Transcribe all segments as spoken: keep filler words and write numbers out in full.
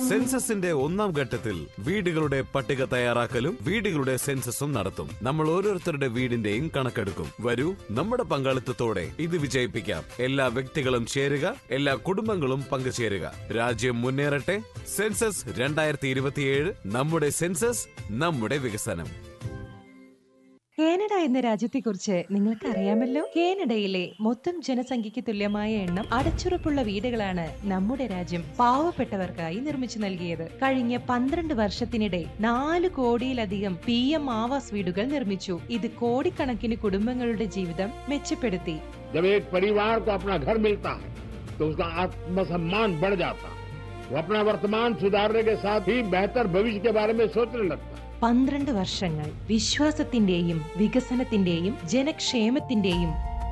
സെൻസസിന്റെ ഒന്നാം ഘട്ടത്തിൽ വീടുകളുടെ പട്ടിക തയ്യാറാക്കലും വീടുകളുടെ സെൻസസും നടത്തും. നമ്മൾ ഓരോരുത്തരുടെ വീടിന്റെയും കണക്കെടുക്കും. വരൂ, നമ്മുടെ പങ്കാളിത്തത്തോടെ ഇത് വിജയിപ്പിക്കാം. എല്ലാ വ്യക്തികളും ചേരുക, എല്ലാ കുടുംബങ്ങളും പങ്കുചേരുക. രാജ്യം മുന്നേറട്ടെ. സെൻസസ് രണ്ടായിരത്തി ഇരുപത്തിയേഴ്. നമ്മുടെ സെൻസസ്, നമ്മുടെ വികസനം. കാനഡ എന്ന രാജ്യത്തെക്കുറിച്ച് നിങ്ങൾക്ക് അറിയാമല്ലോ. കാനഡയിലെ മൊത്തം ജനസംഖ്യയ്ക്ക് തുല്യമായ എണ്ണം അടച്ചുറപ്പുള്ള വീടുകളാണ് നമ്മുടെ രാജ്യം പാവപ്പെട്ടവർക്കായി നിർമ്മിച്ചു നൽകിയത്. കഴിഞ്ഞ പന്ത്രണ്ട് വർഷത്തിനിടെ നാല് കോടിയിലധികം പി എം ആവാസ് വീടുകൾ നിർമ്മിച്ചു. ഇത് കോടിക്കണക്കിന് കുടുംബങ്ങളുടെ ജീവിതം മെച്ചപ്പെടുത്തി. जब एक परिवार को अपना घर मिलता है तो उसका आत्मसम्मान बढ़ जाता है। वो अपना वर्तमान सुधारने के साथ ही बेहतर भविष्य के बारे में सोचने लगता है. പന്ത്രണ്ട് വർഷങ്ങൾ വിശ്വാസത്തിന്റെയും വികസനത്തിന്റെയും ജനക്ഷേമത്തിന്റെയും.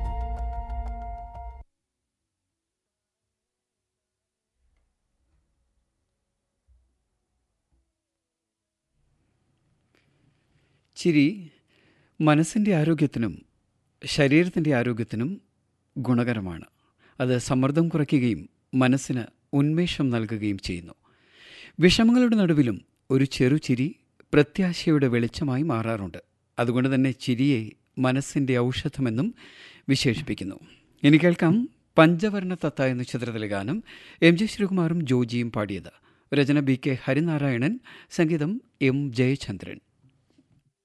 ചിരി മനസ്സിൻ്റെ ആരോഗ്യത്തിനും ശരീരത്തിൻ്റെ ആരോഗ്യത്തിനും ഗുണകരമാണ്. അത് സമ്മർദ്ദം കുറയ്ക്കുകയും മനസ്സിന് ഉന്മേഷം നൽകുകയും ചെയ്യുന്നു. വിഷമങ്ങളുടെ നടുവിലും ഒരു ചെറുചിരി പ്രത്യാശയുടെ വെളിച്ചമായി മാറാറുണ്ട്. അതുകൊണ്ട് തന്നെ ചിരിയെ മനസ്സിൻ്റെ ഔഷധമെന്നും വിശേഷിപ്പിക്കുന്നു. ഇനി കേൾക്കാം പഞ്ചവർണ്ണ തത്ത എന്ന ചിത്രത്തിലെ ഗാനം. എം ജെ ശ്രീകുമാറും ജോജിയും പാടിയത്. രചന ബി കെ ഹരിനാരായണൻ, സംഗീതം എം ജയചന്ദ്രൻ.